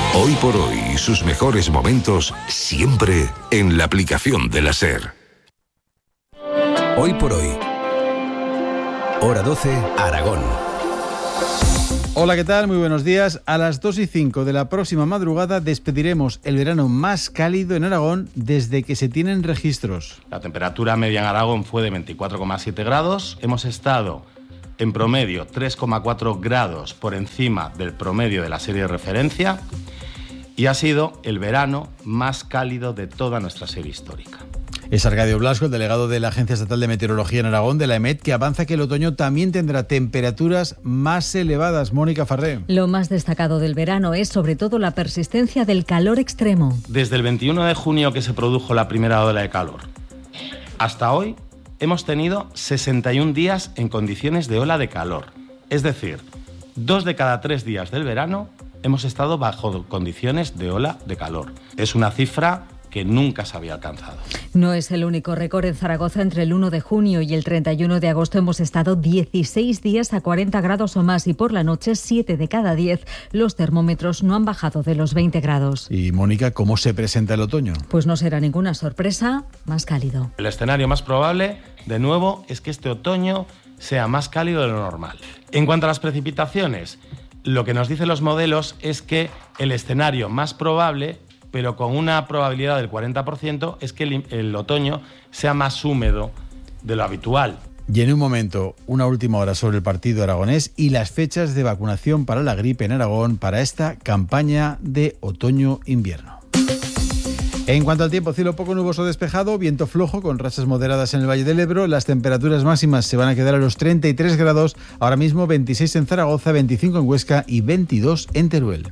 Hoy por hoy, sus mejores momentos siempre en la aplicación de la SER. Hoy por hoy. Hora 12, Aragón. Hola, ¿qué tal? Muy buenos días. A las 2:05 de la próxima madrugada despediremos el verano más cálido en Aragón desde que se tienen registros. La temperatura media en Aragón fue de 24,7 grados. Hemos estado en promedio 3,4 grados por encima del promedio de la serie de referencia y ha sido el verano más cálido de toda nuestra serie histórica. Es Arcadio Blasco, el delegado de la Agencia Estatal de Meteorología en Aragón, de la EMET, que avanza que el otoño también tendrá temperaturas más elevadas. Mónica Farré. Lo más destacado del verano es sobre todo la persistencia del calor extremo. Desde el 21 de junio que se produjo la primera ola de calor hasta hoy hemos tenido 61 días en condiciones de ola de calor. Es decir, 2 de cada 3 días del verano hemos estado bajo condiciones de ola de calor. Es una cifra que nunca se había alcanzado. No es el único récord. En Zaragoza, entre el 1 de junio y el 31 de agosto hemos estado 16 días a 40 grados o más y por la noche 7 de cada 10 los termómetros no han bajado de los 20 grados. Y Mónica, ¿cómo se presenta el otoño? Pues no será ninguna sorpresa, más cálido. El escenario más probable, de nuevo, es que este otoño sea más cálido de lo normal. En cuanto a las precipitaciones, lo que nos dicen los modelos es que el escenario más probable, pero con una probabilidad del 40%, es que el otoño sea más húmedo de lo habitual. Y en un momento, una última hora sobre el partido aragonés y las fechas de vacunación para la gripe en Aragón para esta campaña de otoño-invierno. En cuanto al tiempo, cielo poco nuboso despejado, viento flojo con rachas moderadas en el Valle del Ebro. Las temperaturas máximas se van a quedar a los 33 grados, ahora mismo 26 en Zaragoza, 25 en Huesca y 22 en Teruel.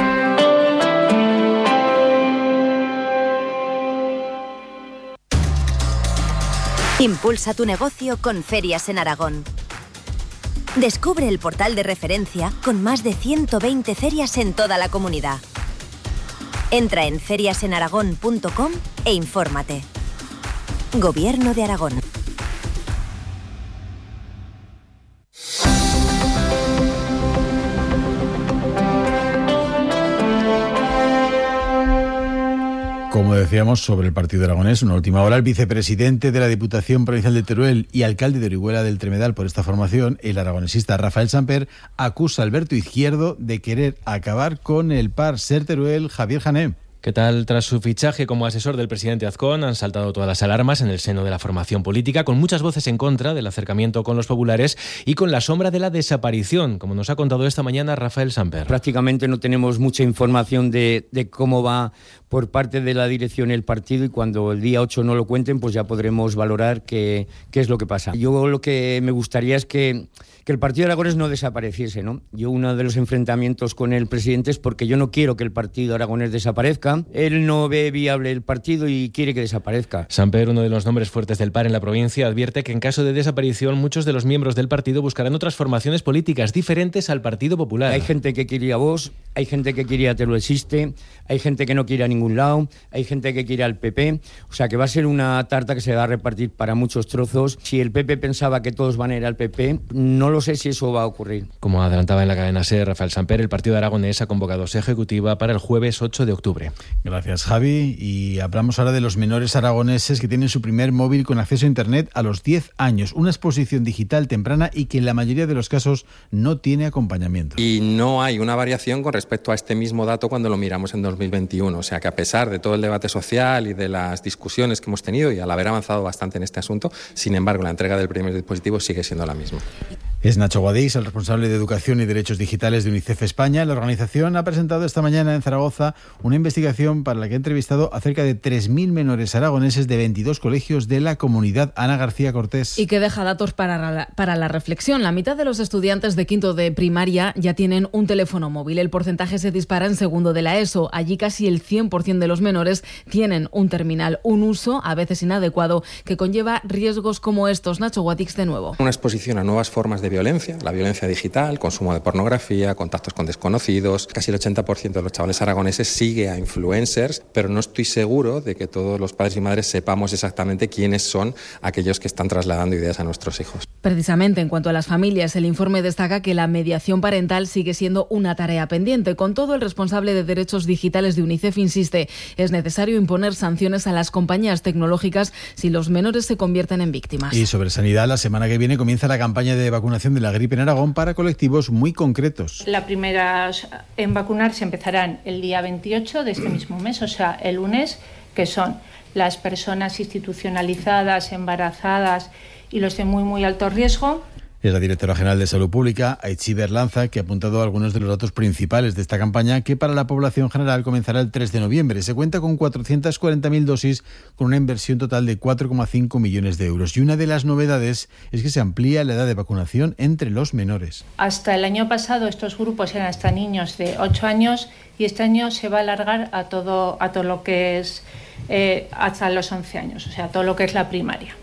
Impulsa tu negocio con Ferias en Aragón. Descubre el portal de referencia con más de 120 ferias en toda la comunidad. Entra en feriasenaragón.com e infórmate. Gobierno de Aragón. Como decíamos, sobre el partido aragonés, una última hora, el vicepresidente de la Diputación Provincial de Teruel y alcalde de Orihuela del Tremedal por esta formación, el aragonesista Rafael Samper, acusa a Alberto Izquierdo de querer acabar con el par SER Teruel. Javier Jané. ¿Qué tal? Tras su fichaje como asesor del presidente Azcón, han saltado todas las alarmas en el seno de la formación política, con muchas voces en contra del acercamiento con los populares y con la sombra de la desaparición, como nos ha contado esta mañana Rafael Samper. Prácticamente no tenemos mucha información de cómo va por parte de la dirección el partido, y cuando el día 8 no lo cuenten, pues ya podremos valorar qué es lo que pasa. Yo lo que me gustaría es que el partido aragonés no desapareciese, ¿no? Yo, uno de los enfrentamientos con el presidente es porque yo no quiero que el partido aragonés desaparezca. Él no ve viable el partido y quiere que desaparezca. Samper, uno de los nombres fuertes del PAR en la provincia, advierte que en caso de desaparición muchos de los miembros del partido buscarán otras formaciones políticas diferentes al Partido Popular. Hay gente que quiere a Vox, hay gente que quiere a Teruel Existe, hay gente que no quiere a ningún lado, hay gente que quiere al PP. O sea que va a ser una tarta que se va a repartir para muchos trozos. Si el PP pensaba que todos van a ir al PP, no lo sé si eso va a ocurrir. Como adelantaba en la cadena SER Rafael Samper, el partido aragonés ha convocado su ejecutiva para el jueves 8 de octubre. Gracias, Javi. Y hablamos ahora de los menores aragoneses que tienen su primer móvil con acceso a Internet a los 10 años. Una exposición digital temprana y que en la mayoría de los casos no tiene acompañamiento. Y no hay una variación con respecto a este mismo dato cuando lo miramos en 2021. O sea que a pesar de todo el debate social y de las discusiones que hemos tenido y al haber avanzado bastante en este asunto, sin embargo la entrega del primer dispositivo sigue siendo la misma. Es Nacho Guadix, el responsable de Educación y Derechos Digitales de UNICEF España. La organización ha presentado esta mañana en Zaragoza una investigación para la que ha entrevistado a cerca de 3.000 menores aragoneses de 22 colegios de la comunidad. Ana García Cortés. Y que deja datos para la reflexión. La mitad de los estudiantes de quinto de primaria ya tienen un teléfono móvil. El porcentaje se dispara en segundo de la ESO. Allí casi el 100% de los menores tienen un terminal, un uso a veces inadecuado que conlleva riesgos como estos. Nacho Guadix de nuevo. Una exposición a nuevas formas de violencia, la violencia digital, consumo de pornografía, contactos con desconocidos. Casi el 80% de los chavales aragoneses sigue a influencers, pero no estoy seguro de que todos los padres y madres sepamos exactamente quiénes son aquellos que están trasladando ideas a nuestros hijos. Precisamente en cuanto a las familias, el informe destaca que la mediación parental sigue siendo una tarea pendiente. Con todo, el responsable de derechos digitales de UNICEF insiste, es necesario imponer sanciones a las compañías tecnológicas si los menores se convierten en víctimas. Y sobre sanidad, la semana que viene comienza la campaña de vacunación de la gripe en Aragón para colectivos muy concretos. La primera en vacunarse empezarán el día 28 de este mismo mes, o sea, el lunes, que son las personas institucionalizadas, embarazadas y los de muy alto riesgo. Es la directora general de Salud Pública, Aitziber Lanza, que ha apuntado algunos de los datos principales de esta campaña, que para la población general comenzará el 3 de noviembre. Se cuenta con 440.000 dosis, con una inversión total de 4,5 millones de euros. Y una de las novedades es que se amplía la edad de vacunación entre los menores. Hasta el año pasado estos grupos eran hasta niños de 8 años y este año se va a alargar a todo lo que es hasta los 11 años, o sea, todo lo que es la primaria.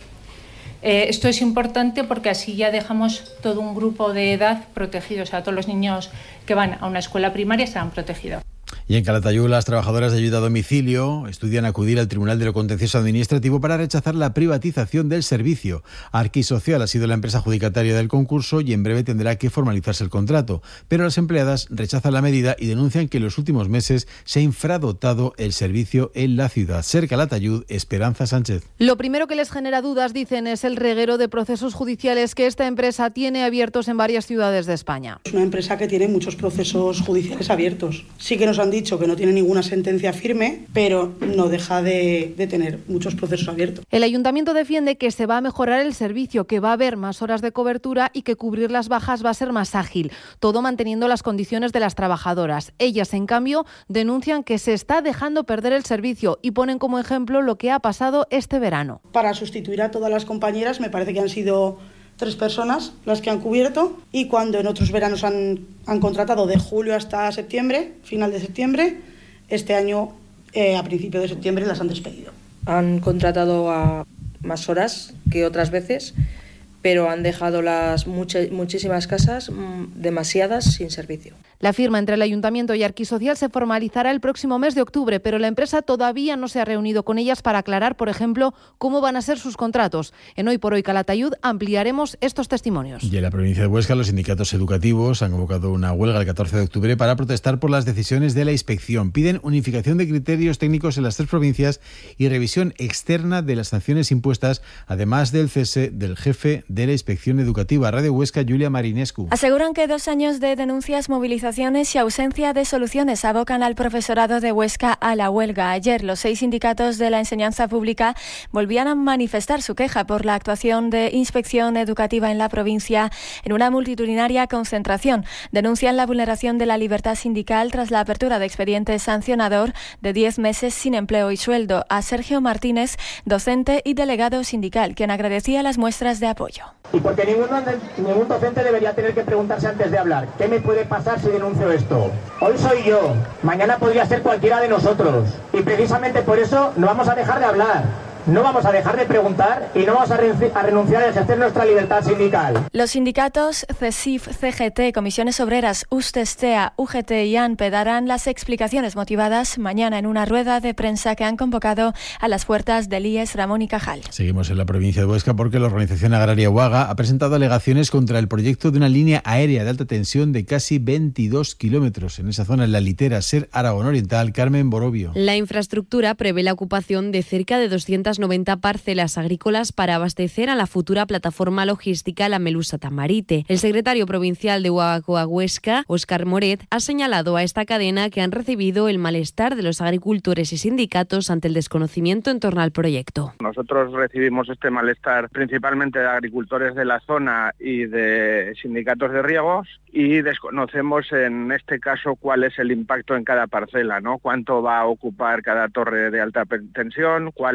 Esto es importante porque así ya dejamos todo un grupo de edad protegido, o sea, todos los niños que van a una escuela primaria estarán protegidos. Y en Calatayud, las trabajadoras de ayuda a domicilio estudian acudir al Tribunal de lo Contencioso Administrativo para rechazar la privatización del servicio. Arquisocial ha sido la empresa adjudicataria del concurso y en breve tendrá que formalizarse el contrato. Pero las empleadas rechazan la medida y denuncian que en los últimos meses se ha infradotado el servicio en la ciudad. Ser Calatayud, Esperanza Sánchez. Lo primero que les genera dudas, dicen, es el reguero de procesos judiciales que esta empresa tiene abiertos en varias ciudades de España. Es una empresa que tiene muchos procesos judiciales abiertos. Sí que nos han dicho que no tiene ninguna sentencia firme, pero no deja de tener muchos procesos abiertos. El ayuntamiento defiende que se va a mejorar el servicio, que va a haber más horas de cobertura y que cubrir las bajas va a ser más ágil, todo manteniendo las condiciones de las trabajadoras. Ellas, en cambio, denuncian que se está dejando perder el servicio y ponen como ejemplo lo que ha pasado este verano. Para sustituir a todas las compañeras, me parece que han sido 3 personas las que han cubierto, y cuando en otros veranos han contratado de julio hasta septiembre, final de septiembre, este año a principio de septiembre las han despedido. Han contratado a más horas que otras veces, pero han dejado muchísimas casas, demasiadas, sin servicio. La firma entre el Ayuntamiento y Arquisocial se formalizará el próximo mes de octubre, pero la empresa todavía no se ha reunido con ellas para aclarar, por ejemplo, cómo van a ser sus contratos. En Hoy por Hoy Calatayud ampliaremos estos testimonios. Y en la provincia de Huesca, los sindicatos educativos han convocado una huelga el 14 de octubre para protestar por las decisiones de la inspección. Piden unificación de criterios técnicos en las 3 provincias y revisión externa de las sanciones impuestas, además del cese del jefe de la inspección educativa. Radio Huesca, Julia Marinescu. Aseguran que 2 años de denuncias, movilizaciones y ausencia de soluciones abocan al profesorado de Huesca a la huelga. Ayer, los 6 sindicatos de la enseñanza pública volvían a manifestar su queja por la actuación de inspección educativa en la provincia en una multitudinaria concentración. Denuncian la vulneración de la libertad sindical tras la apertura de expediente sancionador de 10 meses sin empleo y sueldo. A Sergio Martínez, docente y delegado sindical, quien agradecía las muestras de apoyo. Y porque ningún docente debería tener que preguntarse antes de hablar, ¿qué me puede pasar si denuncio esto? Hoy soy yo, mañana podría ser cualquiera de nosotros. Y precisamente por eso no vamos a dejar de hablar. No vamos a dejar de preguntar y no vamos a renunciar a ejercer nuestra libertad sindical. Los sindicatos CESIF, CGT, Comisiones Obreras, USTESTEA, UGT y ANPE darán las explicaciones motivadas mañana en una rueda de prensa que han convocado a las puertas del IES Ramón y Cajal. Seguimos en la provincia de Huesca porque la organización agraria UAGA ha presentado alegaciones contra el proyecto de una línea aérea de alta tensión de casi 22 kilómetros en esa zona, en la litera Ser Aragón Oriental. Carmen Borovio. La infraestructura prevé la ocupación de cerca de 290 parcelas agrícolas para abastecer a la futura plataforma logística La Melusa Tamarite. El secretario provincial de UAGA Huesca, Óscar Moret, ha señalado a esta cadena que han recibido el malestar de los agricultores y sindicatos ante el desconocimiento en torno al proyecto. Nosotros recibimos este malestar principalmente de agricultores de la zona y de sindicatos de riegos, y desconocemos en este caso cuál es el impacto en cada parcela, ¿no? Cuánto va a ocupar cada torre de alta tensión, cuál es la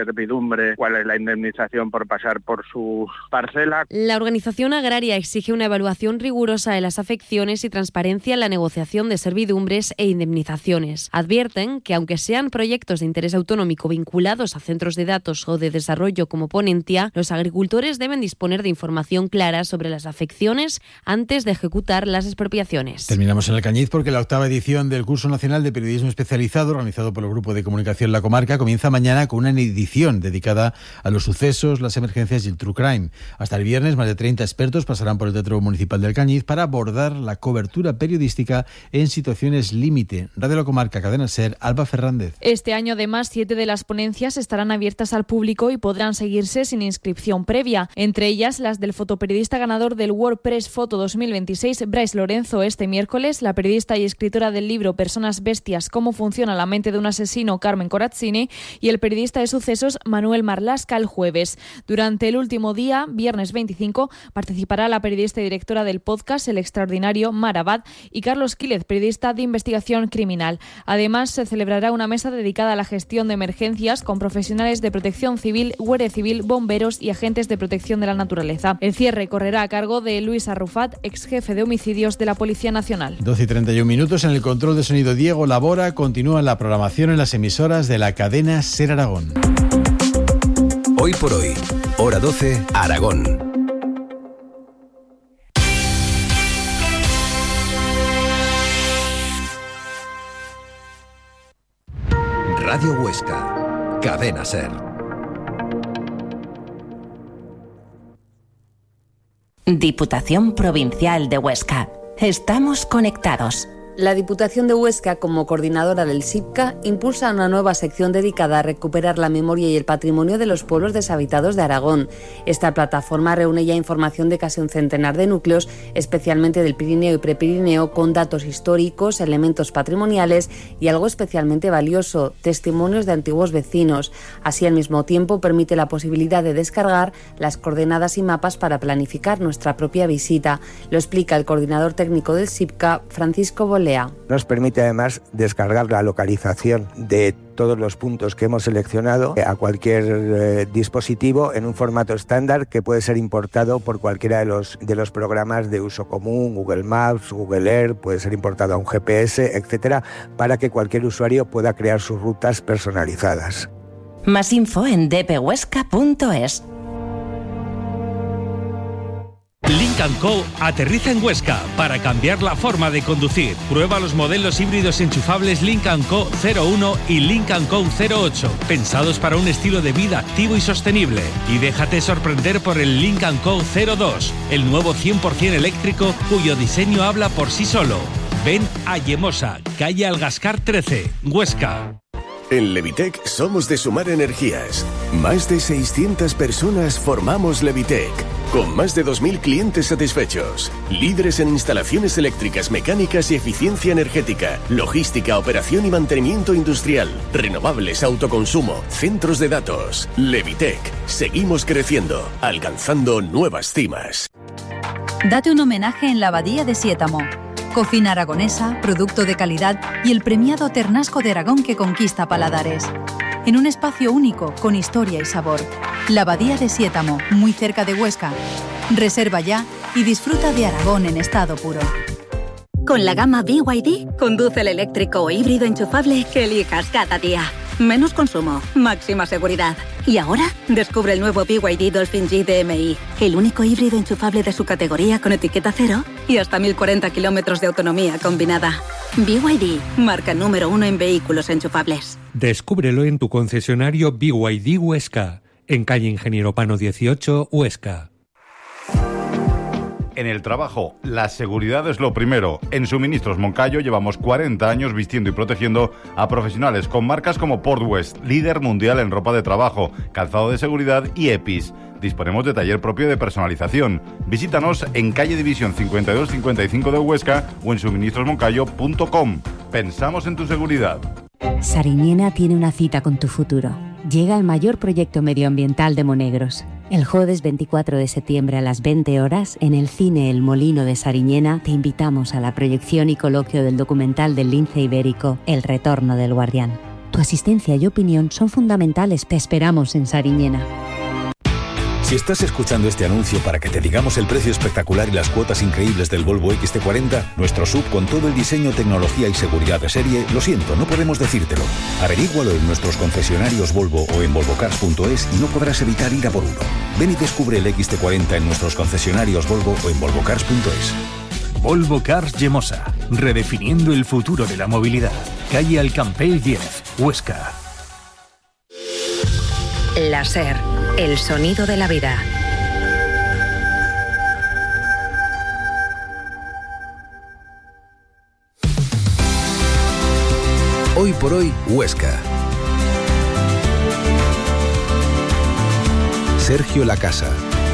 servidumbre, cuál es la indemnización por pasar por su parcela. La organización agraria exige una evaluación rigurosa de las afecciones y transparencia en la negociación de servidumbres e indemnizaciones. Advierten que, aunque sean proyectos de interés autonómico vinculados a centros de datos o de desarrollo como Ponentia, los agricultores deben disponer de información clara sobre las afecciones antes de ejecutar las expropiaciones. Terminamos en Alcañiz porque la 8ª edición del Curso Nacional de Periodismo Especializado, organizado por el Grupo de Comunicación La Comarca, comienza mañana con una edición dedicada a los sucesos, las emergencias y el true crime. Hasta el viernes, más de 30 expertos pasarán por el Teatro Municipal de Alcañiz para abordar la cobertura periodística en situaciones límite. Radio La Comarca, Cadena SER, Alba Fernández. Este año, además, 7 de las ponencias estarán abiertas al público y podrán seguirse sin inscripción previa. Entre ellas, las del fotoperiodista ganador del World Press Photo 2026, Bryce Lorenzo, este miércoles, la periodista y escritora del libro Personas Bestias, cómo funciona la mente de un asesino, Carmen Corazzini, y el periodista de sucesos, Manuel Marlasca, el jueves. Durante el último día, viernes 25, participará la periodista y directora del podcast El Extraordinario, Mar Abad, y Carlos Quílez, periodista de investigación criminal. Además, se celebrará una mesa dedicada a la gestión de emergencias con profesionales de protección civil, guardia civil, bomberos y agentes de protección de la naturaleza. El cierre correrá a cargo de Luis Arrufat, ex jefe de homicidios de la Policía Nacional. 12:31 en el control de sonido Diego Labora. Continúa la programación en las emisoras de la cadena SER Aragón. Hoy por hoy, hora 12, Aragón. Radio Huesca, Cadena SER. Diputación Provincial de Huesca. Estamos conectados. La Diputación de Huesca, como coordinadora del SIPCA, impulsa una nueva sección dedicada a recuperar la memoria y el patrimonio de los pueblos deshabitados de Aragón. Esta plataforma reúne ya información de casi un centenar de núcleos, especialmente del Pirineo y Prepirineo, con datos históricos, elementos patrimoniales y algo especialmente valioso, testimonios de antiguos vecinos. Así, al mismo tiempo, permite la posibilidad de descargar las coordenadas y mapas para planificar nuestra propia visita. Lo explica el coordinador técnico del SIPCA, Francisco Bolea. Nos permite además descargar la localización de todos los puntos que hemos seleccionado a cualquier dispositivo en un formato estándar que puede ser importado por cualquiera de los programas de uso común, Google Maps, Google Earth, puede ser importado a un GPS, etcétera, para que cualquier usuario pueda crear sus rutas personalizadas. Más info en dphuesca.es. Lynk & Co aterriza en Huesca para cambiar la forma de conducir. Prueba los modelos híbridos enchufables Lynk & Co 01 y Lynk & Co 08, pensados para un estilo de vida activo y sostenible. Y déjate sorprender por el Lynk & Co 02, el nuevo 100% eléctrico cuyo diseño habla por sí solo. Ven a Yemosa, calle Algascar 13, Huesca. En Levitec somos de sumar energías. Más de 600 personas formamos Levitec, con más de 2.000 clientes satisfechos. Líderes en instalaciones eléctricas, mecánicas y eficiencia energética, logística, operación y mantenimiento industrial, renovables, autoconsumo, centros de datos. Levitec, seguimos creciendo, alcanzando nuevas cimas. Date un homenaje en la Abadía de Siétamo. Cocina aragonesa, producto de calidad y el premiado Ternasco de Aragón que conquista paladares. En un espacio único, con historia y sabor. La Abadía de Siétamo, muy cerca de Huesca. Reserva ya y disfruta de Aragón en estado puro. Con la gama BYD, conduce el eléctrico o híbrido enchufable que elijas cada día. Menos consumo, máxima seguridad. Y ahora, descubre el nuevo BYD Dolphin G DMI, el único híbrido enchufable de su categoría con etiqueta cero y hasta 1040 kilómetros de autonomía combinada. BYD, marca número 1 en vehículos enchufables. Descúbrelo en tu concesionario BYD Huesca, en calle Ingeniero Pano 18, Huesca. En el trabajo, la seguridad es lo primero. En Suministros Moncayo llevamos 40 años vistiendo y protegiendo a profesionales con marcas como Port West, líder mundial en ropa de trabajo, calzado de seguridad y EPIs. Disponemos de taller propio de personalización. Visítanos en calle División 52-55 de Huesca o en suministrosmoncayo.com. Pensamos en tu seguridad. Sariñena tiene una cita con tu futuro. Llega el mayor proyecto medioambiental de Monegros. El jueves 24 de septiembre a las 20 horas, en el cine El Molino de Sariñena, te invitamos a la proyección y coloquio del documental del lince ibérico El retorno del guardián. Tu asistencia y opinión son fundamentales. Te esperamos en Sariñena. Si estás escuchando este anuncio para que te digamos el precio espectacular y las cuotas increíbles del Volvo XC40, nuestro SUV con todo el diseño, tecnología y seguridad de serie, lo siento, no podemos decírtelo. Averígualo en nuestros concesionarios Volvo o en volvocars.es y no podrás evitar ir a por uno. Ven y descubre el XC40 en nuestros concesionarios Volvo o en volvocars.es. Volvo Cars Yemosa, redefiniendo el futuro de la movilidad. Calle Alcampell 10, Huesca. La SER, el sonido de la vida. Hoy por hoy, Huesca. Sergio Lacasa.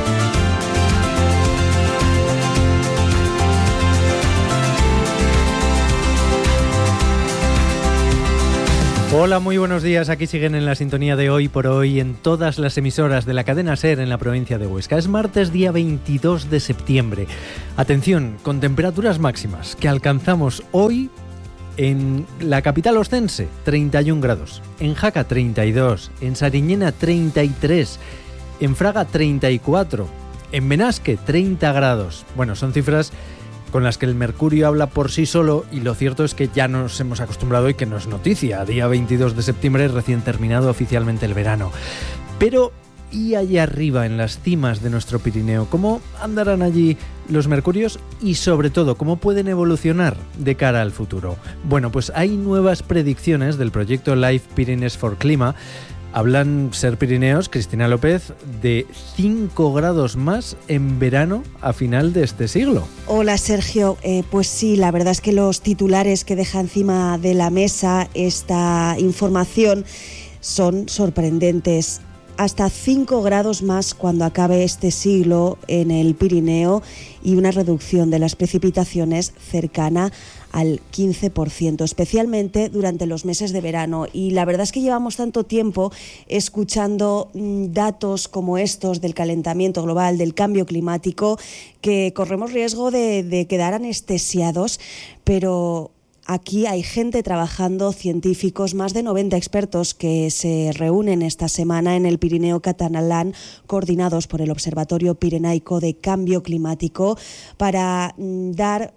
Hola, muy buenos días. Aquí siguen en la sintonía de Hoy por Hoy en todas las emisoras de la cadena SER en la provincia de Huesca. Es martes, día 22 de septiembre. Atención, con temperaturas máximas que alcanzamos hoy en la capital ostense, 31 grados. En Jaca, 32. En Sariñena, 33. En Fraga, 34. En Benasque, 30 grados. Bueno, son cifras con las que el mercurio habla por sí solo, y lo cierto es que ya nos hemos acostumbrado y que no es noticia. Día 22 de septiembre, recién terminado oficialmente el verano. Pero, ¿y allá arriba, en las cimas de nuestro Pirineo? ¿Cómo andarán allí los mercurios y, sobre todo, cómo pueden evolucionar de cara al futuro? Bueno, pues hay nuevas predicciones del proyecto Life Pyrenees for Clima. Hablan SER Pirineos, Cristina López, de 5 grados más en verano a final de este siglo. Hola Sergio, pues sí, la verdad es que los titulares que deja encima de la mesa esta información son sorprendentes. Hasta 5 grados más cuando acabe este siglo en el Pirineo y una reducción de las precipitaciones cercana al 15%, especialmente durante los meses de verano. Y la verdad es que llevamos tanto tiempo escuchando datos como estos del calentamiento global, del cambio climático, que corremos riesgo de quedar anestesiados, pero aquí hay gente trabajando, científicos, más de 90 expertos que se reúnen esta semana en el Pirineo catalán, coordinados por el Observatorio Pirenaico de Cambio Climático, para dar,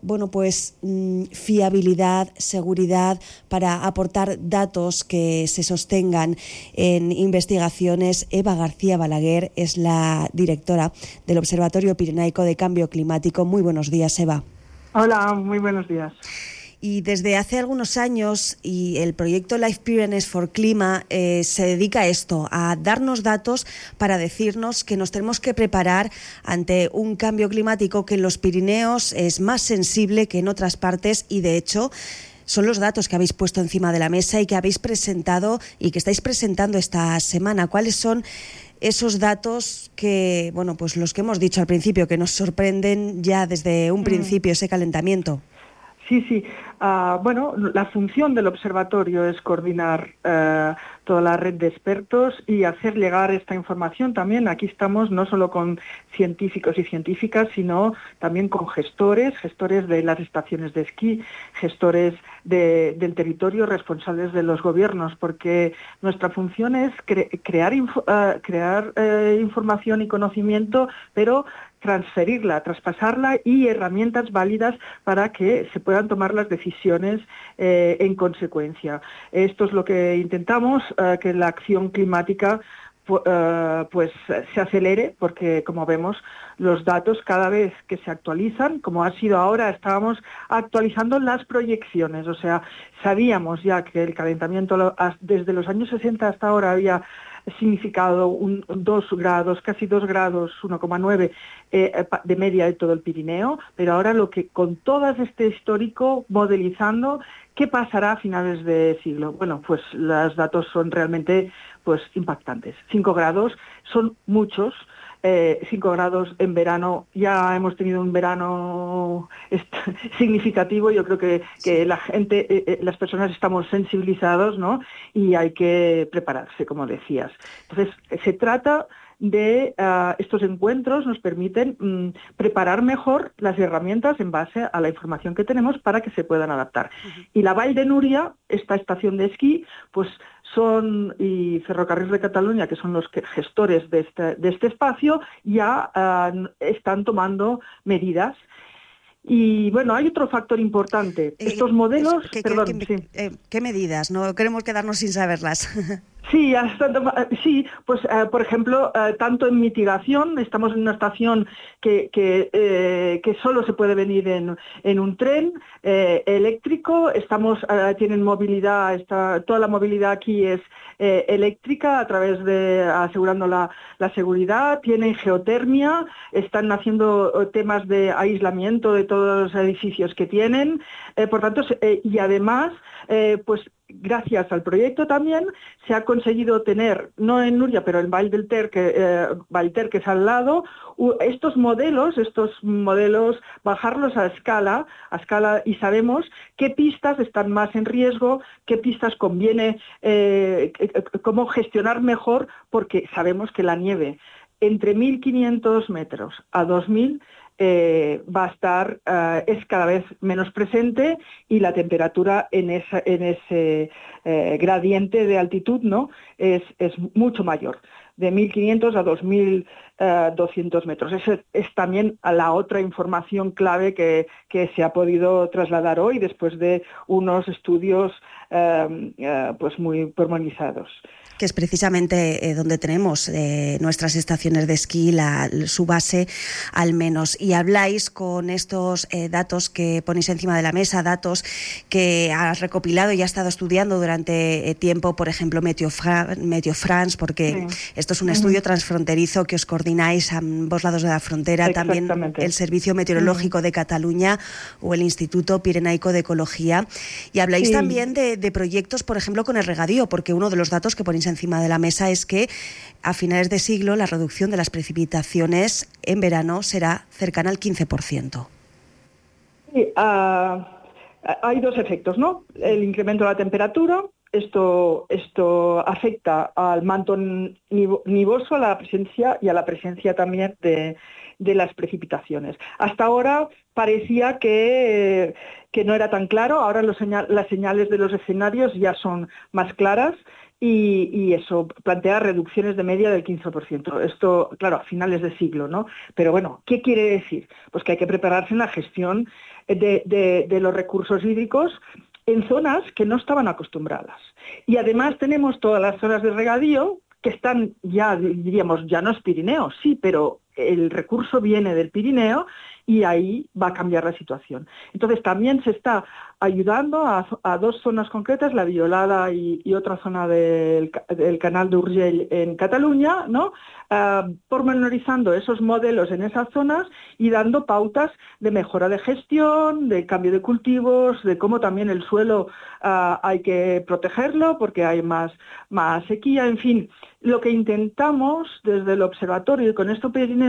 fiabilidad, seguridad, para aportar datos que se sostengan en investigaciones. Eva García Balaguer es la directora del Observatorio Pirenaico de Cambio Climático. Muy buenos días, Eva. Hola, muy buenos días. Y desde hace algunos años, y el proyecto Life Pyrenees for Clima se dedica a esto, a darnos datos para decirnos que nos tenemos que preparar ante un cambio climático que en los Pirineos es más sensible que en otras partes, y de hecho son los datos que habéis puesto encima de la mesa y que habéis presentado y que estáis presentando esta semana. ¿Cuáles son esos datos que, los que hemos dicho al principio, que nos sorprenden ya desde un principio, ese calentamiento? Sí. La función del observatorio es coordinar toda la red de expertos y hacer llegar esta información también. Aquí estamos no solo con científicos y científicas, sino también con gestores de las estaciones de esquí, gestores del territorio, responsables de los gobiernos, porque nuestra función es crear información y conocimiento, pero transferirla, traspasarla y herramientas válidas para que se puedan tomar las decisiones en consecuencia. Esto es lo que intentamos, que la acción climática se acelere, porque como vemos los datos cada vez que se actualizan, como ha sido ahora, estábamos actualizando las proyecciones, o sea, sabíamos ya que el calentamiento desde los años 60 hasta ahora había significado 2 grados, casi 2 grados, 1,9 de media de todo el Pirineo, pero ahora con todo este histórico modelizando, ¿qué pasará a finales de siglo? Bueno, pues los datos son realmente impactantes. 5 grados son muchos. 5 grados en verano, ya hemos tenido un verano significativo. Yo creo que la gente, las personas estamos sensibilizados, ¿no? Y hay que prepararse, como decías. Entonces, se trata de estos encuentros nos permiten preparar mejor las herramientas en base a la información que tenemos para que se puedan adaptar. Y la Vall de Núria, esta estación de esquí, pues y Ferrocarrils de Cataluña, que son los gestores de este espacio, ya están tomando medidas. Y bueno, hay otro factor importante. Estos modelos... ¿Qué medidas? No queremos quedarnos sin saberlas. Sí, pues por ejemplo, tanto en mitigación, estamos en una estación que solo se puede venir en un tren eléctrico, tienen movilidad, toda la movilidad aquí es eléctrica a través de asegurando la seguridad, tienen geotermia, están haciendo temas de aislamiento de todos los edificios que tienen, por tanto, y además, pues gracias al proyecto también se ha conseguido tener, no en Núria, pero en Vall del Ter, que es al lado, estos modelos, bajarlos a escala, y sabemos qué pistas están más en riesgo, qué pistas conviene, cómo gestionar mejor, porque sabemos que la nieve entre 1.500 metros a 2.000 va a estar, es cada vez menos presente, y la temperatura en ese gradiente de altitud, ¿no?, es mucho mayor, de 1.500 a 2.200 metros. Esa es también la otra información clave que se ha podido trasladar hoy después de unos estudios pues muy pormenorizados. Que es precisamente donde tenemos nuestras estaciones de esquí, su base al menos. Y habláis con estos datos que ponéis encima de la mesa, datos que has recopilado y has estado estudiando durante tiempo, por ejemplo, Meteo France, porque esto es un estudio transfronterizo que os coordináis a ambos lados de la frontera, también el Servicio Meteorológico de Cataluña o el Instituto Pirenaico de Ecología. Y habláis también de proyectos, por ejemplo, con el regadío, porque uno de los datos que ponéis encima de la mesa es que a finales de siglo la reducción de las precipitaciones en verano será cercana al 15%. Sí, hay dos efectos, ¿no? El incremento de la temperatura, esto afecta al manto nivoso, a la presencia también de las precipitaciones. Hasta ahora parecía que no era tan claro, ahora las señales de los escenarios ya son más claras, y eso plantea reducciones de media del 15%. Esto, claro, a finales de siglo, ¿no? Pero bueno, ¿qué quiere decir? Pues que hay que prepararse en la gestión de los recursos hídricos en zonas que no estaban acostumbradas. Y además tenemos todas las zonas de regadío que están ya, diríamos, ya no es Pirineo, sí, pero el recurso viene del Pirineo y ahí va a cambiar la situación. Entonces también se está ayudando a dos zonas concretas, la Violada y otra zona del canal de Urgell en Cataluña, ¿no? Pormenorizando esos modelos en esas zonas y dando pautas de mejora de gestión, de cambio de cultivos, de cómo también el suelo hay que protegerlo porque hay más sequía, en fin. Lo que intentamos desde el observatorio y con este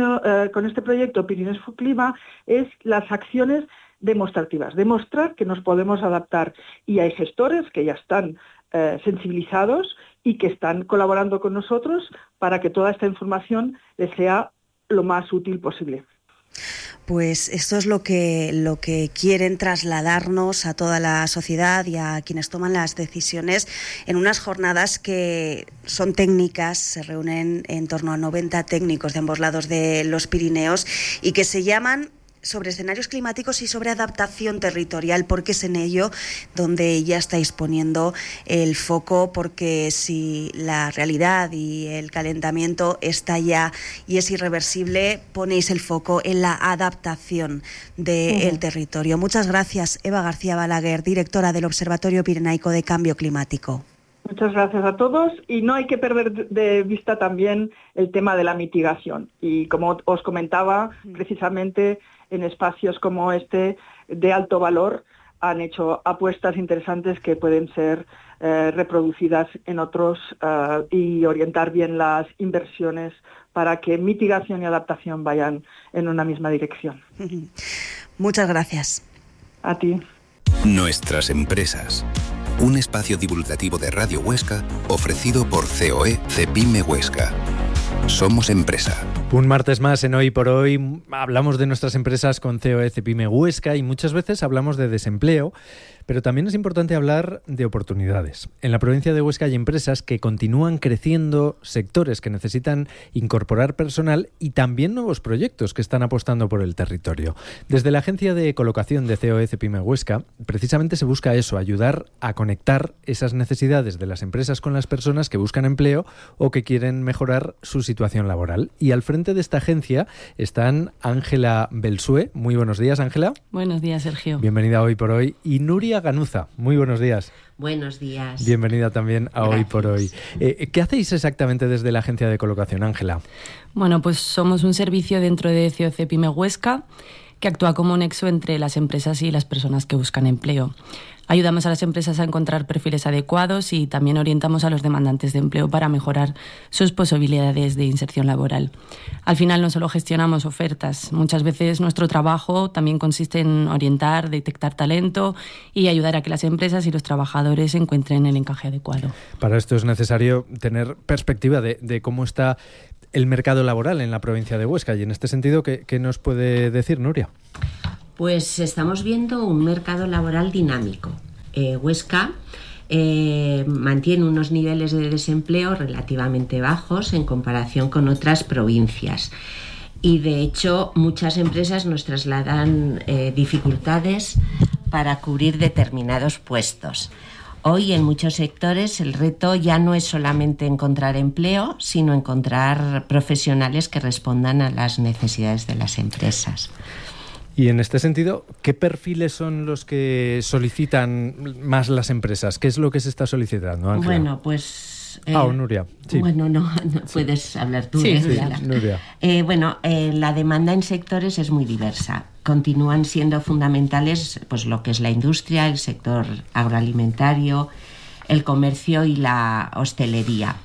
proyecto Pirineos Clima es las acciones demostrativas, demostrar que nos podemos adaptar, y hay gestores que ya están sensibilizados y que están colaborando con nosotros para que toda esta información les sea lo más útil posible. Pues esto es lo que quieren trasladarnos a toda la sociedad y a quienes toman las decisiones en unas jornadas que son técnicas, se reúnen en torno a 90 técnicos de ambos lados de los Pirineos y que se llaman sobre escenarios climáticos y sobre adaptación territorial, porque es en ello donde ya estáis poniendo el foco, porque si la realidad y el calentamiento está ya y es irreversible, ponéis el foco en la adaptación del territorio. Muchas gracias, Eva García Balaguer, directora del Observatorio Pirenaico de Cambio Climático. Muchas gracias a todos, y no hay que perder de vista también el tema de la mitigación. Y como os comentaba, precisamente en espacios como este de alto valor han hecho apuestas interesantes que pueden ser reproducidas en otros y orientar bien las inversiones para que mitigación y adaptación vayan en una misma dirección. Muchas gracias. A ti. Nuestras empresas. Un espacio divulgativo de Radio Huesca ofrecido por COE Cepime Huesca. Somos empresa. Un martes más en Hoy por Hoy hablamos de nuestras empresas con COE Cepime Huesca y muchas veces hablamos de desempleo, pero también es importante hablar de oportunidades. En la provincia de Huesca hay empresas que continúan creciendo, sectores que necesitan incorporar personal y también nuevos proyectos que están apostando por el territorio. Desde la agencia de colocación de COE Cepime Huesca, precisamente se busca eso, ayudar a conectar esas necesidades de las empresas con las personas que buscan empleo o que quieren mejorar su situación laboral. Y al frente de esta agencia están Ángela Belsue. Muy buenos días, Ángela. Buenos días, Sergio. Bienvenida a Hoy por Hoy. Y Nuria Ganuza. Muy buenos días. Buenos días. Bienvenida también a Gracias. Hoy por Hoy. ¿Qué hacéis exactamente desde la agencia de colocación, Ángela? Bueno, pues somos un servicio dentro de COE Cepime Huesca que actúa como nexo entre las empresas y las personas que buscan empleo. Ayudamos a las empresas a encontrar perfiles adecuados y también orientamos a los demandantes de empleo para mejorar sus posibilidades de inserción laboral. Al final no solo gestionamos ofertas, muchas veces nuestro trabajo también consiste en orientar, detectar talento y ayudar a que las empresas y los trabajadores encuentren el encaje adecuado. Para esto es necesario tener perspectiva de cómo está el mercado laboral en la provincia de Huesca y en este sentido, ¿qué nos puede decir, Nuria? Pues estamos viendo un mercado laboral dinámico. Huesca mantiene unos niveles de desempleo relativamente bajos en comparación con otras provincias. Y de hecho muchas empresas nos trasladan dificultades para cubrir determinados puestos. Hoy en muchos sectores el reto ya no es solamente encontrar empleo, sino encontrar profesionales que respondan a las necesidades de las empresas. Y en este sentido, ¿qué perfiles son los que solicitan más las empresas? ¿Qué es lo que se está solicitando, Ángela? Bueno, pues... Nuria. Sí. Bueno, no puedes hablar tú. Sí, Nuria. La demanda en sectores es muy diversa. Continúan siendo fundamentales pues lo que es la industria, el sector agroalimentario, el comercio y la hostelería.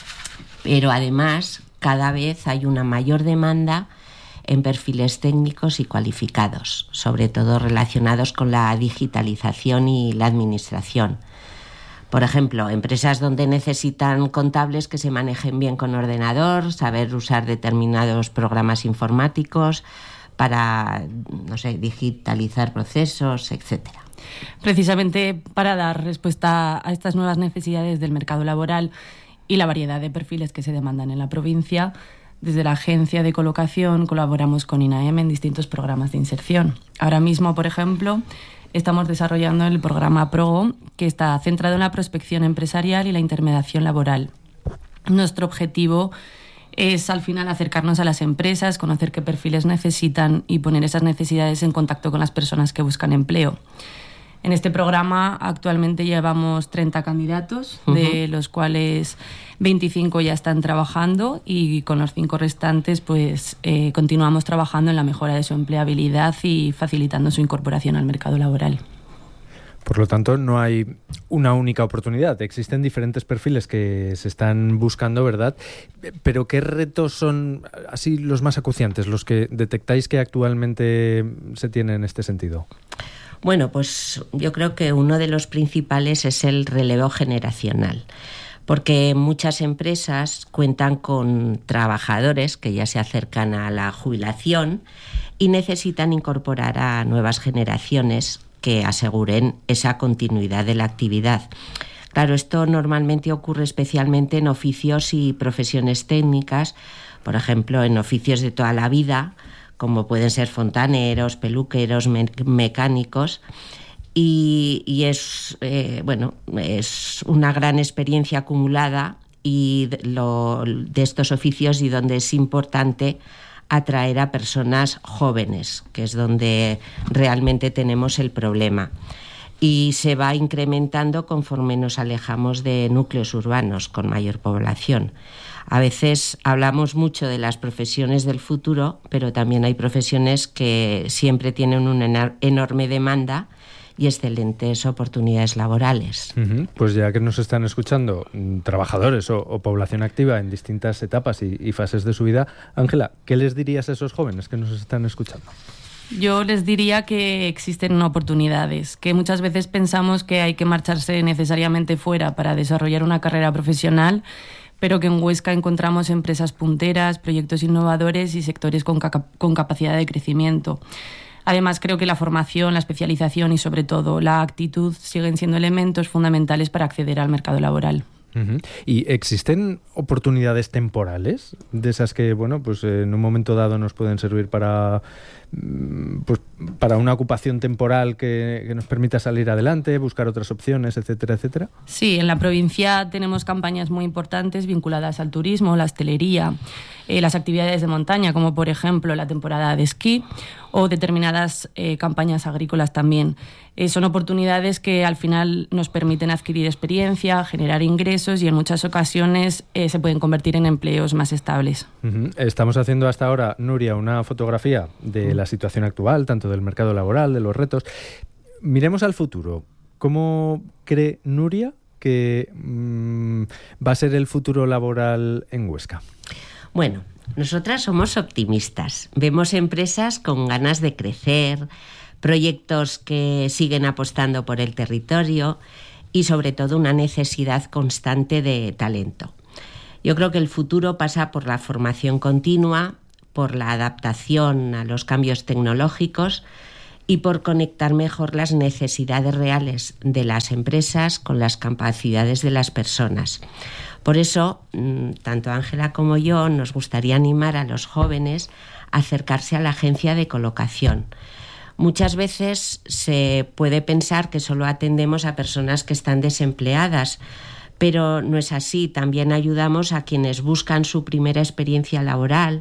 Pero además, cada vez hay una mayor demanda en perfiles técnicos y cualificados, sobre todo relacionados con la digitalización y la administración. Por ejemplo, empresas donde necesitan contables que se manejen bien con ordenador, saber usar determinados programas informáticos para, digitalizar procesos, etcétera. Precisamente para dar respuesta a estas nuevas necesidades del mercado laboral y la variedad de perfiles que se demandan en la provincia, desde la agencia de colocación colaboramos con INAEM en distintos programas de inserción. Ahora mismo, por ejemplo, estamos desarrollando el programa PROGO, que está centrado en la prospección empresarial y la intermediación laboral. Nuestro objetivo es, al final, acercarnos a las empresas, conocer qué perfiles necesitan y poner esas necesidades en contacto con las personas que buscan empleo. En este programa actualmente llevamos 30 candidatos, de los cuales 25 ya están trabajando y con los 5 restantes pues continuamos trabajando en la mejora de su empleabilidad y facilitando su incorporación al mercado laboral. Por lo tanto, no hay una única oportunidad. Existen diferentes perfiles que se están buscando, ¿verdad? Pero ¿qué retos son así los más acuciantes, los que detectáis que actualmente se tienen en este sentido? Bueno, pues yo creo que uno de los principales es el relevo generacional, porque muchas empresas cuentan con trabajadores que ya se acercan a la jubilación y necesitan incorporar a nuevas generaciones que aseguren esa continuidad de la actividad. Claro, esto normalmente ocurre especialmente en oficios y profesiones técnicas, por ejemplo, en oficios de toda la vida, como pueden ser fontaneros, peluqueros, mecánicos, y es una gran experiencia acumulada y de estos oficios y donde es importante atraer a personas jóvenes, que es donde realmente tenemos el problema. Y se va incrementando conforme nos alejamos de núcleos urbanos con mayor población. A veces hablamos mucho de las profesiones del futuro, pero también hay profesiones que siempre tienen una enorme demanda y excelentes oportunidades laborales. Pues ya que nos están escuchando trabajadores o población activa en distintas etapas y fases de su vida, Ángela, ¿qué les dirías a esos jóvenes que nos están escuchando? Yo les diría que existen oportunidades, que muchas veces pensamos que hay que marcharse necesariamente fuera para desarrollar una carrera profesional, pero que en Huesca encontramos empresas punteras, proyectos innovadores y sectores con capacidad de crecimiento. Además, creo que la formación, la especialización y, sobre todo, la actitud siguen siendo elementos fundamentales para acceder al mercado laboral. Uh-huh. ¿Y existen oportunidades temporales de esas que, bueno, pues en un momento dado nos pueden servir para una ocupación temporal que nos permita salir adelante, buscar otras opciones, etcétera, etcétera? Sí, en la provincia tenemos campañas muy importantes vinculadas al turismo, la hostelería, las actividades de montaña, como por ejemplo la temporada de esquí o determinadas campañas agrícolas también. Son oportunidades que al final nos permiten adquirir experiencia, generar ingresos y en muchas ocasiones se pueden convertir en empleos más estables. Uh-huh. Estamos haciendo hasta ahora, Nuria, una fotografía de la situación actual, tanto del mercado laboral, de los retos. Miremos al futuro. ¿Cómo cree Nuria que va a ser el futuro laboral en Huesca? Bueno, nosotras somos optimistas. Vemos empresas con ganas de crecer, proyectos que siguen apostando por el territorio y sobre todo una necesidad constante de talento. Yo creo que el futuro pasa por la formación continua, por la adaptación a los cambios tecnológicos y por conectar mejor las necesidades reales de las empresas con las capacidades de las personas. Por eso, tanto Ángela como yo nos gustaría animar a los jóvenes a acercarse a la agencia de colocación. Muchas veces se puede pensar que solo atendemos a personas que están desempleadas, pero no es así. También ayudamos a quienes buscan su primera experiencia laboral,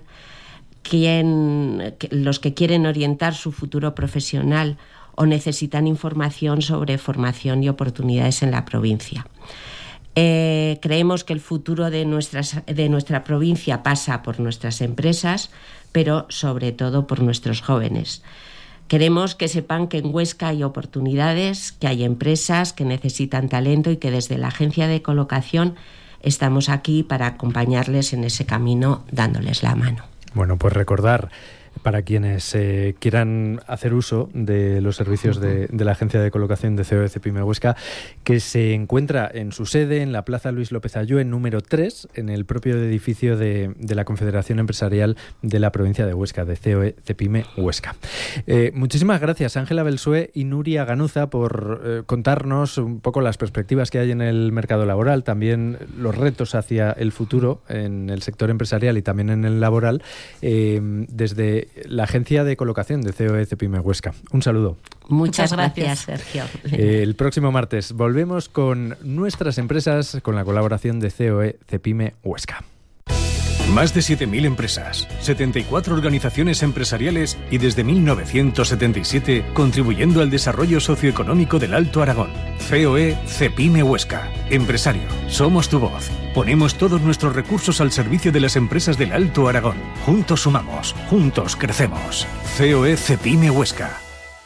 los que quieren orientar su futuro profesional o necesitan información sobre formación y oportunidades en la provincia. Creemos que el futuro de nuestra provincia pasa por nuestras empresas, pero sobre todo por nuestros jóvenes. Queremos que sepan que en Huesca hay oportunidades, que hay empresas que necesitan talento y que desde la agencia de colocación estamos aquí para acompañarles en ese camino, dándoles la mano. Bueno, pues recordar para quienes quieran hacer uso de los servicios de la Agencia de Colocación de COE Cepime Huesca, que se encuentra en su sede en la Plaza Luis López Ayue, número 3, en el propio edificio de la Confederación Empresarial de la provincia de Huesca, de COE Cepime Huesca. Muchísimas gracias, Ángela Belsué y Nuria Ganuza, por contarnos un poco las perspectivas que hay en el mercado laboral, también los retos hacia el futuro en el sector empresarial y también en el laboral, desde la Agencia de Colocación de COE Cepime Huesca. Un saludo. Muchas gracias, Sergio. El próximo martes volvemos con nuestras empresas, con la colaboración de COE Cepime Huesca. Más de 7.000 empresas, 74 organizaciones empresariales y desde 1977 contribuyendo al desarrollo socioeconómico del Alto Aragón. COE Cepime Huesca. Empresario, somos tu voz. Ponemos todos nuestros recursos al servicio de las empresas del Alto Aragón. Juntos sumamos, juntos crecemos. COE Cepime Huesca.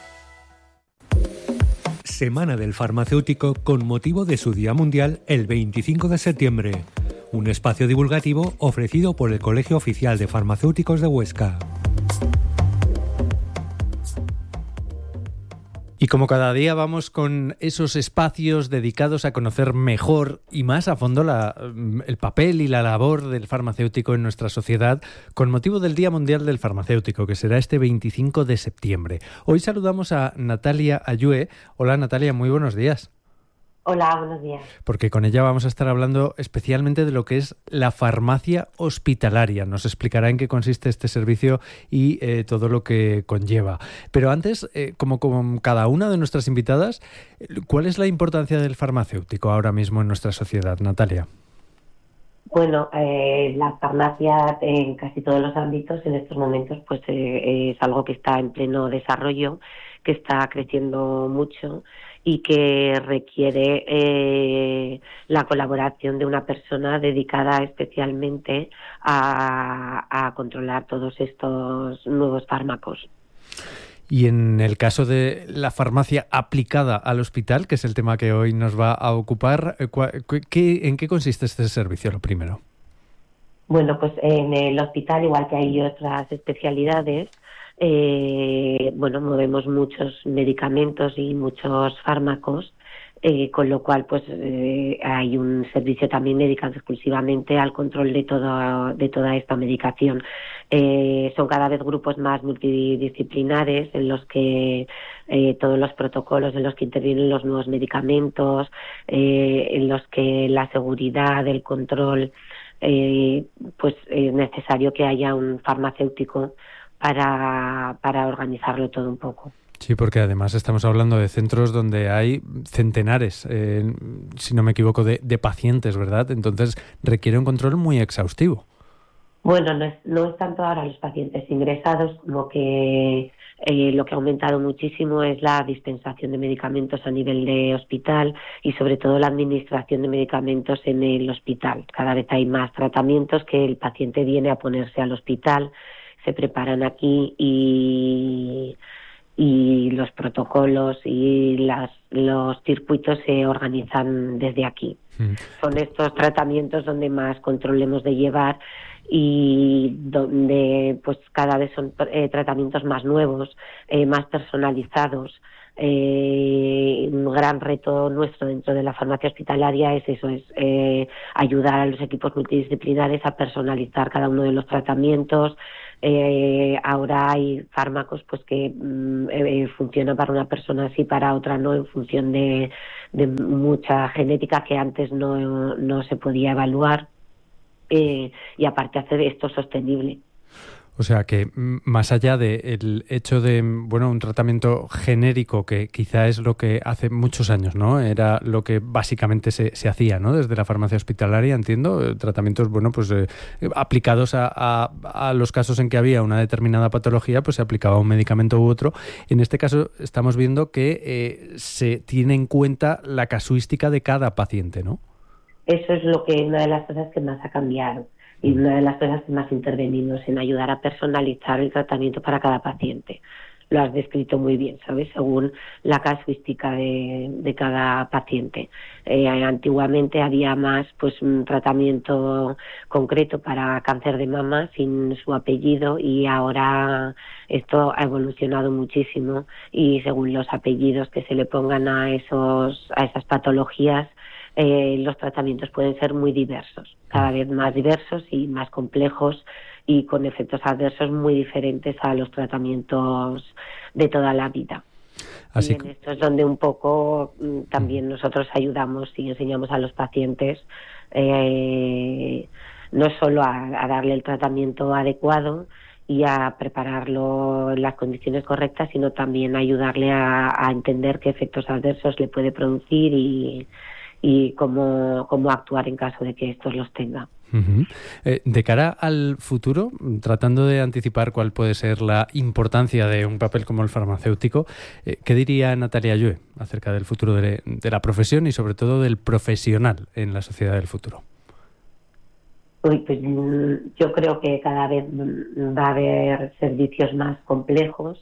Semana del Farmacéutico con motivo de su Día Mundial el 25 de septiembre. Un espacio divulgativo ofrecido por el Colegio Oficial de Farmacéuticos de Huesca. Y como cada día vamos con esos espacios dedicados a conocer mejor y más a fondo el papel y la labor del farmacéutico en nuestra sociedad, con motivo del Día Mundial del Farmacéutico, que será este 25 de septiembre. Hoy saludamos a Natalia Ayue. Hola Natalia, muy buenos días. Hola, buenos días. Porque con ella vamos a estar hablando especialmente de lo que es la farmacia hospitalaria. Nos explicará en qué consiste este servicio y todo lo que conlleva. Pero antes, como con cada una de nuestras invitadas, ¿cuál es la importancia del farmacéutico ahora mismo en nuestra sociedad, Natalia? Bueno, la farmacia en casi todos los ámbitos en estos momentos pues es algo que está en pleno desarrollo, que está creciendo mucho y que requiere la colaboración de una persona dedicada especialmente a controlar todos estos nuevos fármacos. Y en el caso de la farmacia aplicada al hospital, que es el tema que hoy nos va a ocupar, ¿en qué consiste este servicio, lo primero? Bueno, pues en el hospital, igual que hay otras especialidades, movemos muchos medicamentos y muchos fármacos, con lo cual pues hay un servicio también dedicado exclusivamente al control de toda esta medicación. Son cada vez grupos más multidisciplinares en los que todos los protocolos en los que intervienen los nuevos medicamentos, en los que la seguridad, el control, pues es necesario que haya un farmacéutico para organizarlo todo un poco. Sí, porque además estamos hablando de centros donde hay centenares, si no me equivoco, de pacientes, ¿verdad? Entonces requiere un control muy exhaustivo. Bueno, no es tanto ahora los pacientes ingresados, como que lo que ha aumentado muchísimo es la dispensación de medicamentos a nivel de hospital y sobre todo la administración de medicamentos en el hospital. Cada vez hay más tratamientos que el paciente viene a ponerse al hospital, se preparan aquí y los protocolos y los circuitos se organizan desde aquí. Son estos tratamientos donde más control hemos de llevar y donde pues cada vez son tratamientos más nuevos, más personalizados. Un gran reto nuestro dentro de la farmacia hospitalaria es eso, ayudar a los equipos multidisciplinares a personalizar cada uno de los tratamientos. Ahora hay fármacos pues que funcionan para una persona así, para otra no, en función de mucha genética que antes no se podía evaluar, y aparte hacer esto sostenible. O sea que más allá del hecho de un tratamiento genérico, que quizá es lo que hace muchos años, ¿no? Era lo que básicamente se hacía, ¿no? Desde la farmacia hospitalaria, entiendo, tratamientos aplicados a los casos en que había una determinada patología, pues se aplicaba un medicamento u otro. En este caso estamos viendo que se tiene en cuenta la casuística de cada paciente, ¿no? Eso es una de las cosas que más ha cambiado. Y una de las cosas que más intervenimos en ayudar a personalizar el tratamiento para cada paciente. Lo has descrito muy bien, ¿sabes? Según la casuística de cada paciente. Antiguamente había más un tratamiento concreto para cáncer de mama sin su apellido, y ahora esto ha evolucionado muchísimo, y según los apellidos que se le pongan a esas patologías, los tratamientos pueden ser muy diversos, cada vez más diversos y más complejos, y con efectos adversos muy diferentes a los tratamientos de toda la vida. Y en esto es donde un poco también nosotros ayudamos y enseñamos a los pacientes no solo a darle el tratamiento adecuado y a prepararlo en las condiciones correctas, sino también ayudarle a entender qué efectos adversos le puede producir y cómo actuar en caso de que estos los tenga. Uh-huh. De cara al futuro, tratando de anticipar cuál puede ser la importancia de un papel como el farmacéutico, ¿qué diría Natalia Llue acerca del futuro de la profesión y sobre todo del profesional en la sociedad del futuro? Pues yo creo que cada vez va a haber servicios más complejos,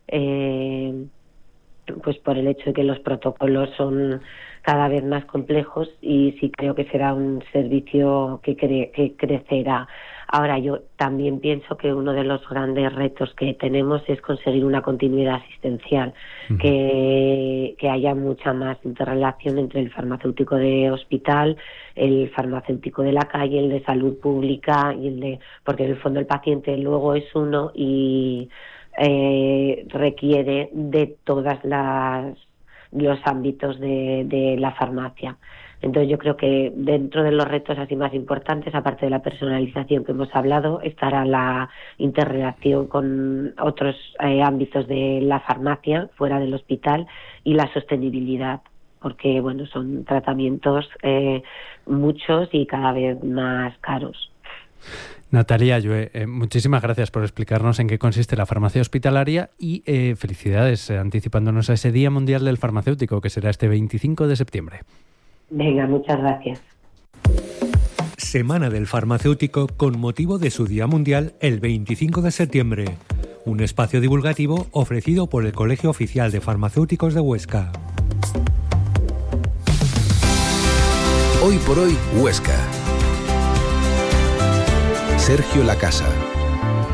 pues por el hecho de que los protocolos son cada vez más complejos, y sí creo que será un servicio que crecerá. Ahora, yo también pienso que uno de los grandes retos que tenemos es conseguir una continuidad asistencial, que haya mucha más interrelación entre el farmacéutico de hospital, el farmacéutico de la calle, el de salud pública, y porque en el fondo el paciente luego es uno y requiere de todas los ámbitos de la farmacia. Entonces yo creo que dentro de los retos así más importantes, aparte de la personalización que hemos hablado, estará la interrelación con otros ámbitos de la farmacia fuera del hospital, y la sostenibilidad, porque son tratamientos muchos y cada vez más caros. Natalia Llue, muchísimas gracias por explicarnos en qué consiste la farmacia hospitalaria, y felicidades anticipándonos a ese Día Mundial del Farmacéutico, que será este 25 de septiembre. Venga, muchas gracias. Semana del Farmacéutico con motivo de su Día Mundial el 25 de septiembre. Un espacio divulgativo ofrecido por el Colegio Oficial de Farmacéuticos de Huesca. Hoy por hoy, Huesca. Sergio Lacasa.